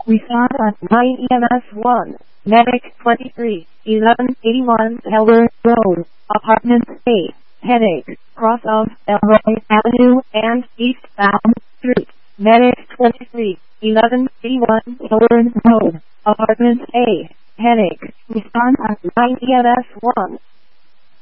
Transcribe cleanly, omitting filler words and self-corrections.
Response on 9 EMS 1. Medic 23, 1181 Heller Road, Apartment A, Headache, cross of Elroy Avenue and Eastbound Street. Medic 23, 1181 Heller Road, Apartment A, Headache. Response on 9 EMS 1.